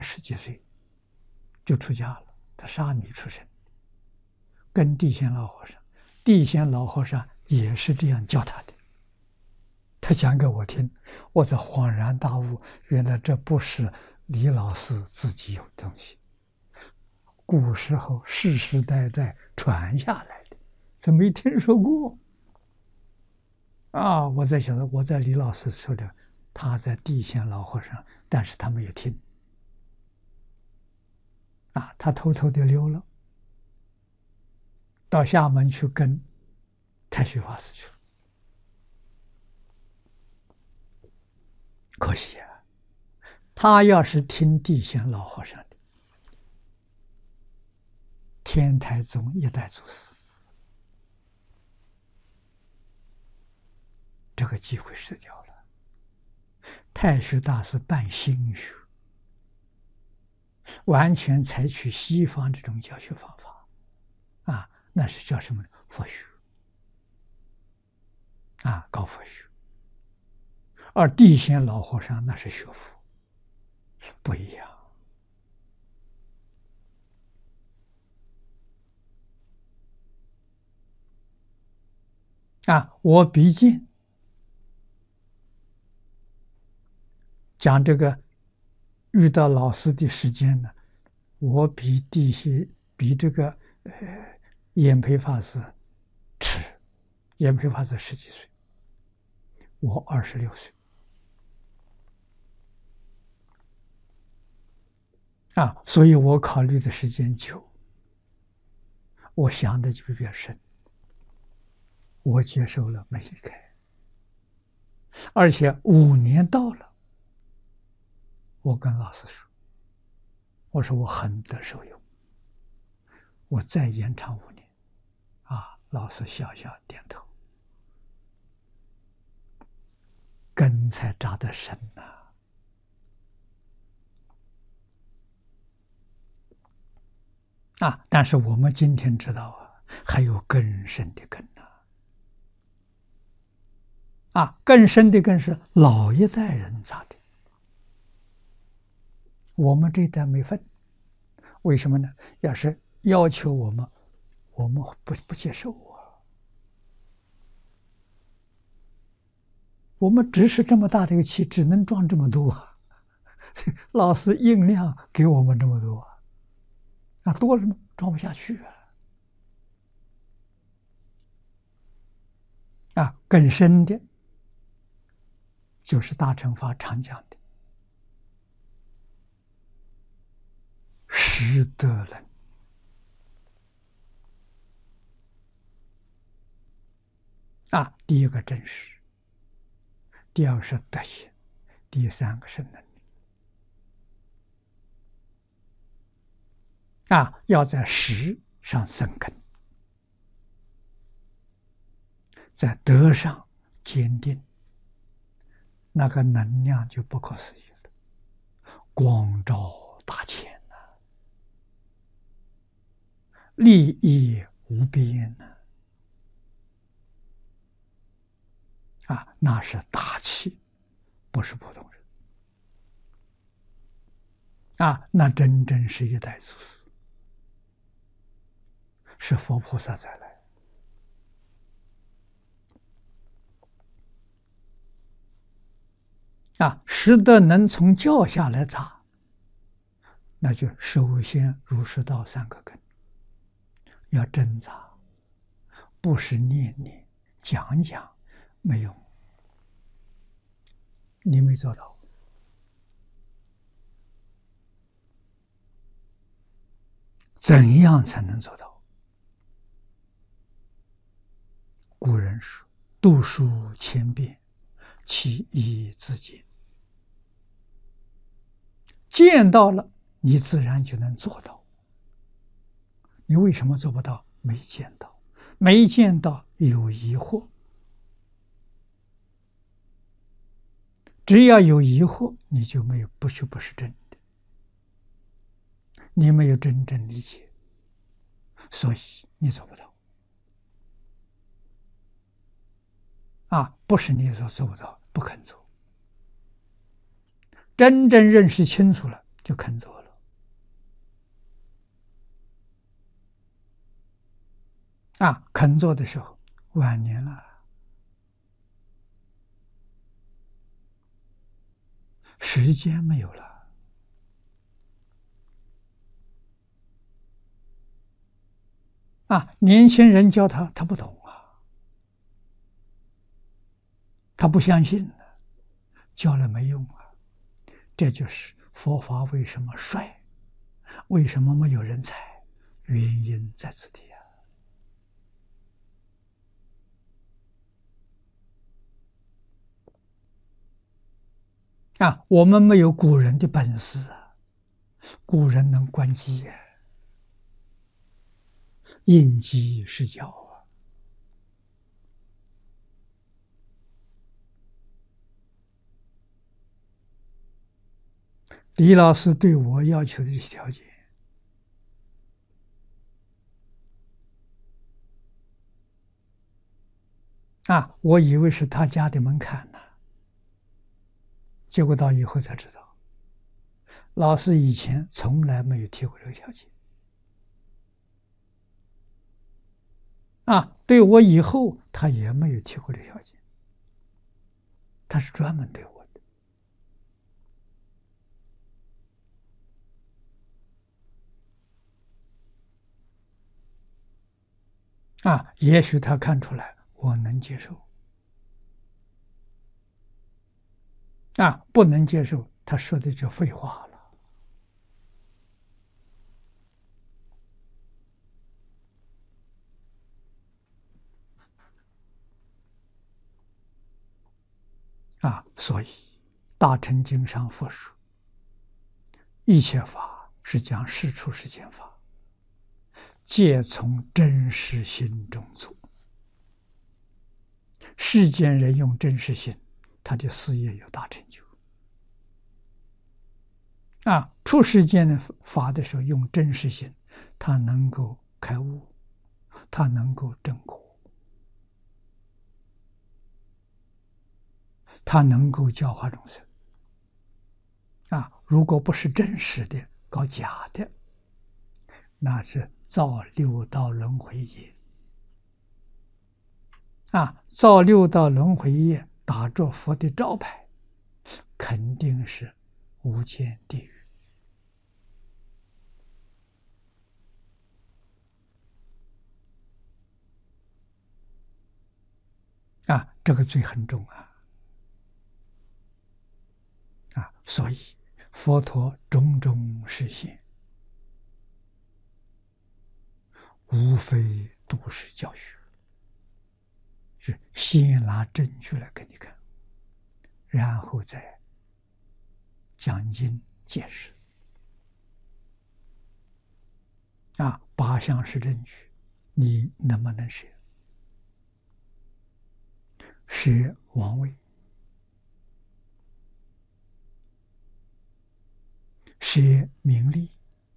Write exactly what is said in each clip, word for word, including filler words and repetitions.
十几岁就出家了，他沙弥出身，跟地仙老和尚，地仙老和尚也是这样教他的。他讲给我听，我才恍然大悟，原来这不是李老师自己有东西，古时候世世代代传下来的，怎么没听说过？啊！我在想着，我在李老师说的，他在地仙老和尚，但是他没有听。啊，他偷偷的溜了，到厦门去跟太虚法师去了。可惜啊，他要是听地仙老和尚的，天台宗一代祖师，这个机会失掉了。太虚大师办心学，完全采取西方这种教学方法，啊，那是叫什么呢？佛学，啊，搞佛学。而地仙老和尚那是学佛，不一样。啊，我毕竟讲这个遇到老师的时间呢，我比地仙比这个呃延培法师迟，延培法师十几岁，我二十六岁。啊，所以我考虑的时间久，我想的就比较深，我接受了没离开，而且五年到了，我跟老师说，我说我很得受用，我再延长五年，啊，老师笑笑点头，根才扎得深呐、啊。啊！但是我们今天知道啊，还有更深的根呐！啊，更深的根是老一代人扎的，我们这一代没分。为什么呢？要是要求我们，我们不不接受啊！我们只是这么大的一个气，只能装这么多啊！老师硬量给我们这么多啊，啊，多了装不下去啊！啊，更深的，就是大乘法常讲的识得人。啊，第一个真实，第二个是德行，第三个是能力。啊，要在识上生根，在德上坚定，那个能量就不可思议了，光照大千呐、啊，利益无边呐、啊，啊，那是大气，不是普通人啊，那真正是一代祖师，是佛菩萨再来。啊，识得能从教下来扎，那就首先儒释道三个根要真扎，不是念念讲讲没用，你没做到。怎样才能做到？古人说：“读书千遍，其义自见。”见到了，你自然就能做到。你为什么做不到？没见到，没见到有疑惑。只要有疑惑，你就没有不就不是真的，你没有真正理解，所以你做不到。啊，不是你所做不到，不肯做。真正认识清楚了， 就肯做了。啊，肯做的时候，晚年了，时间没有了。啊，年轻人教他，他不懂啊，他不相信，教了没用啊。这就是佛法为什么衰，为什么没有人才，原因在此地啊。啊，我们没有古人的本事啊，古人能观机啊，应机施教啊。李老师对我要求的这些条件，啊，我以为是他家的门槛呢，结果到以后才知道，老师以前从来没有提过这个条件。啊，对我以后他也没有提过这个条件，他是专门对我的。啊，也许他看出来我能接受。啊，不能接受，他说的就废话了。啊，所以大乘经上佛说，一切法是讲事出世间法，皆从真实心中做。世间人用真实心，他的事业有大成就。啊，出世间的法的时候用真实心，他能够开悟，他能够证果，他能够教化众生。啊，如果不是真实的，搞假的，那是造六道轮回业。啊，造六道轮回业，打着佛的招牌，肯定是无间地狱。啊，这个罪很重啊！啊，所以佛陀种种示现，无非都是教学，是先拿证据来给你看，然后再讲经解释。啊，八项是证据，你能不能舍？舍王位，舍名利，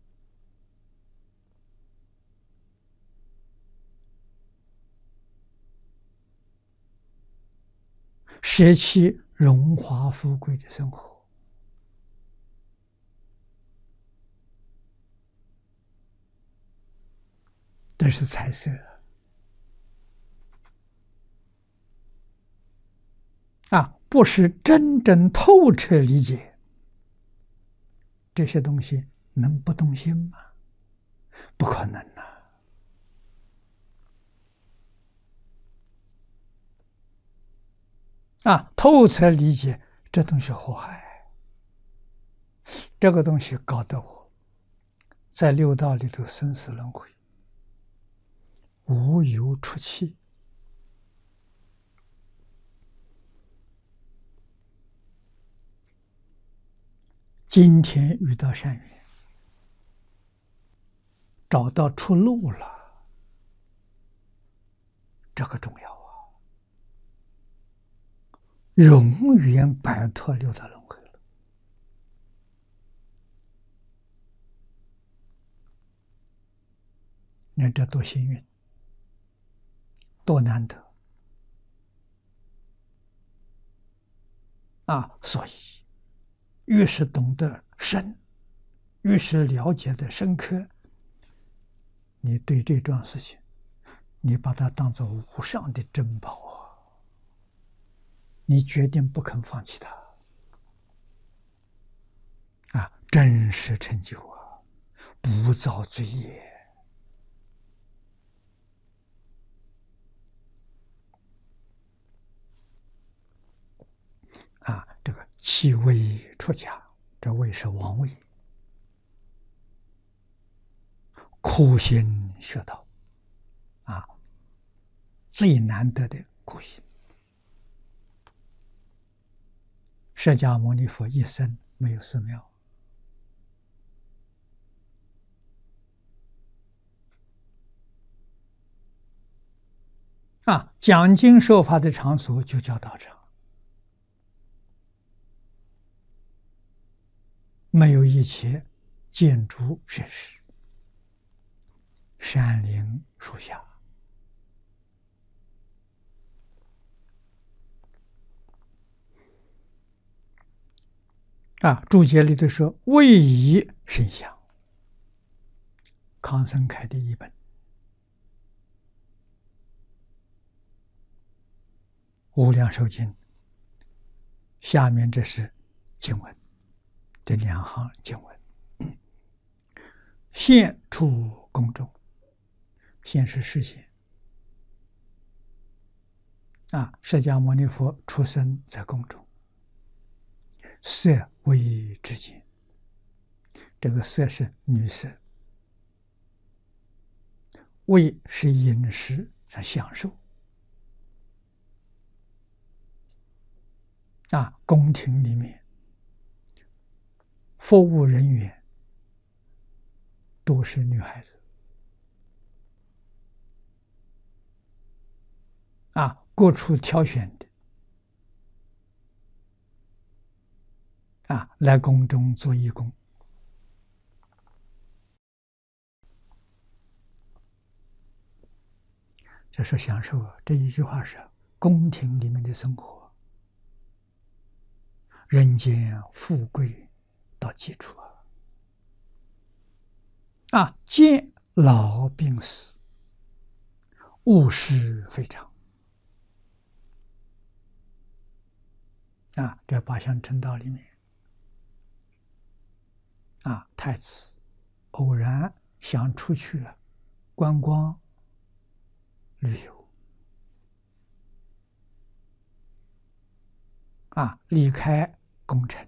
舍弃荣华富贵的生活。这是彩色。啊，不是真正透彻理解这些东西，能不动心吗？不可能呐！啊，透彻理解这东西祸害，这个东西搞得我在六道里头生死轮回，无有出气。今天遇到善缘，找到出路了，这个重要啊！永远摆脱六道轮回了。你看这多幸运，多难得啊！所以越是懂得深， 越是了解的深刻，你对这桩事情，你把它当作无上的珍宝啊，你决定不肯放弃它啊，真实成就啊，不造罪业啊。这个弃位出家，这位是王位，苦心学道啊，最难得的苦心。释迦牟尼佛一生没有寺庙啊，讲经说法的场所就叫道场，没有一切建筑设施，山林树下啊。注解里头说：“位移圣像。”康生开的译本。无量寿经下面这是经文，这两行经文。现出宫中，现是示现啊，释迦牟尼佛出生在宫中，色为之见，这个色是女色，味是饮食是享受啊。宫廷里面服务人员都是女孩子啊，各处挑选的啊，来宫中做义工。这是享受啊！这一句话是宫廷里面的生活，人间富贵到基础啊！啊，见老病死，物是非常啊！这八相成道里面啊，太子偶然想出去观光旅游啊，离开宫城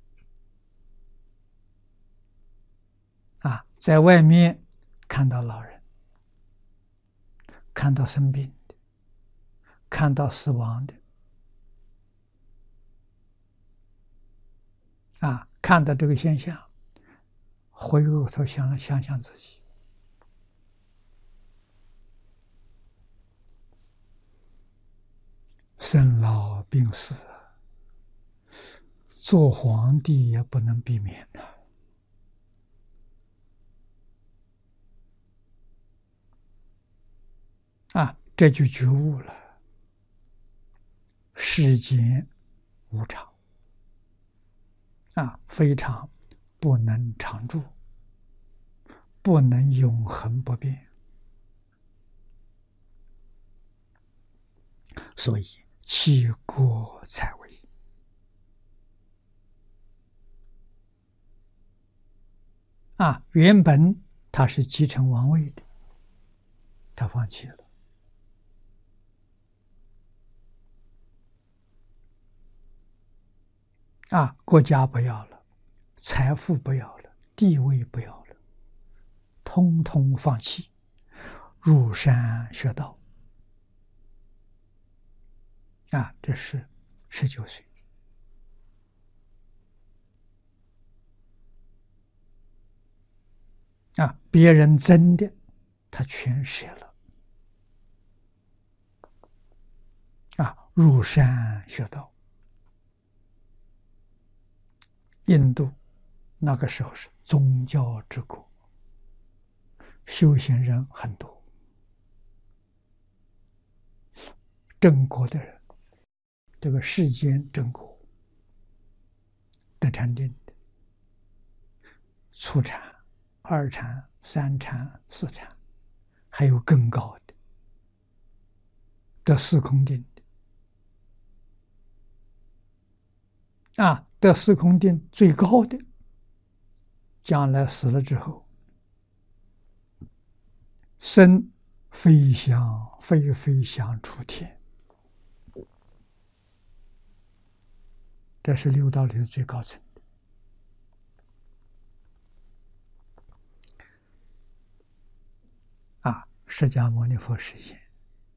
啊，在外面看到老人，看到生病的，看到死亡的啊，看到这个现象，回过头想了想想自己，生老病死，做皇帝也不能避免的啊，这就觉悟了。世间无常啊，非常不能常住，不能永恒不变，所以弃国才为啊。原本他是继承王位的，他放弃了啊，国家不要了，财富不要了，地位不要了，通通放弃，入山学道啊。这是十九岁啊，别人争的他全舍了啊，入山学道。印度那个时候是宗教之国，修行人很多，正果的人，这个世间正果得禅定的， 初禅、二禅、三禅、四禅，还有更高的得四空定的啊，得四空定最高的，将来死了之后，身飞翔，飞飞翔出天，这是六道里的最高层。啊，释迦牟尼佛示现，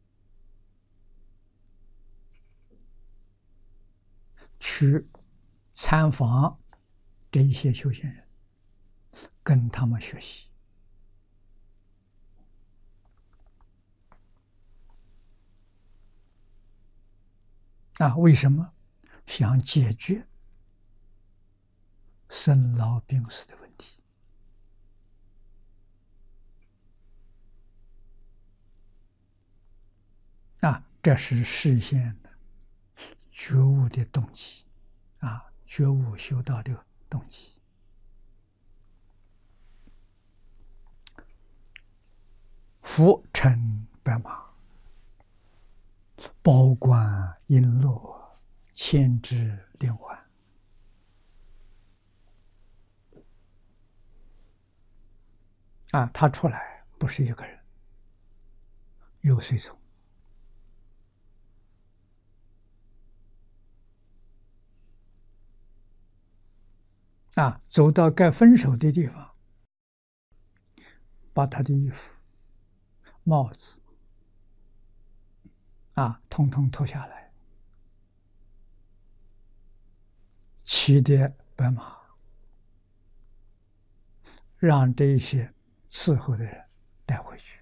去参访这一些修行人，跟他们学习。啊，为什么？想解决生老病死的问题。啊，这是实现觉悟的动机，啊，觉悟修道的动机。浮尘白马，宝冠璎珞，千枝连环。啊，他出来不是一个人，有随从。啊，走到该分手的地方，把他的衣服、帽子，啊，统统脱下来，骑的白马，让这些伺候的人带回去。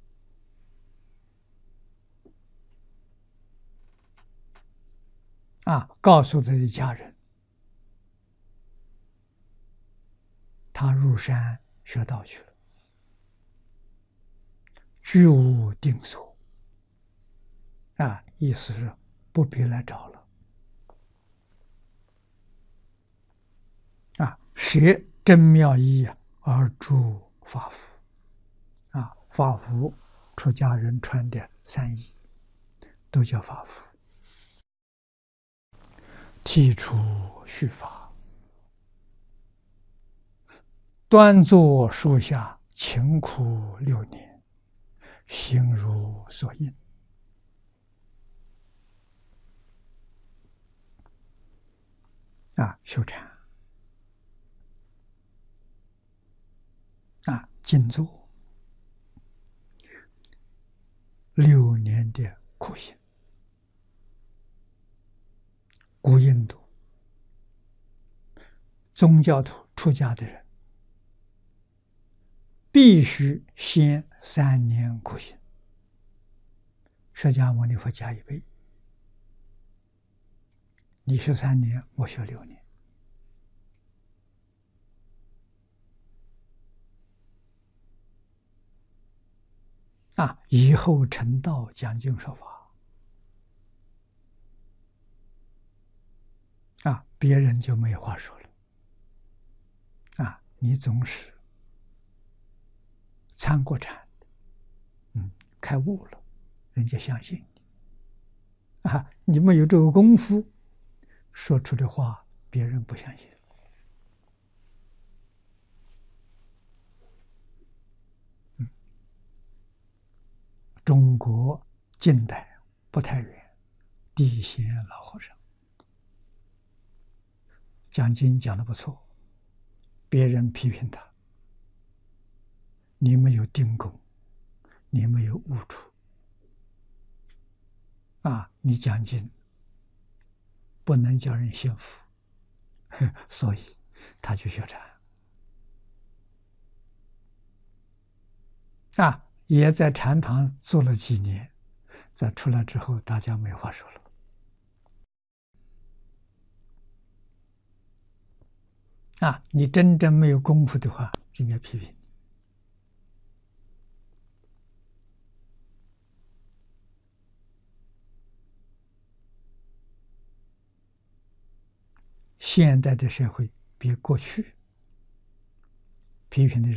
啊，告诉他的家人，他入山学道去了，居无定所。啊，意思是不必来找了。啊，舍真妙义而著法服。啊，法服，出家人穿的三衣，都叫法服。剃除须发，端坐树下，勤苦六年，心如所应。啊，修禅，啊，静坐六年的苦行。古印度宗教徒出家的人，必须先三年苦行。释迦牟尼佛加一倍，你学三年，我学六年。啊，以后成道讲经说法。啊，别人就没话说了。啊，你总是参过禅，嗯，开悟了，人家相信你。啊，你没有这个功夫，说出的话别人不相信。嗯，中国近代不太远，地贤老和尚讲经讲得不错，别人批评他，你没有定功，你没有悟出，啊，你讲经不能叫人信服，所以他去学禅。啊，也在禅堂做了几年，在出来之后，大家没话说了。啊，你真正没有功夫的话，人家批评你。现代的社会比过去批评的人。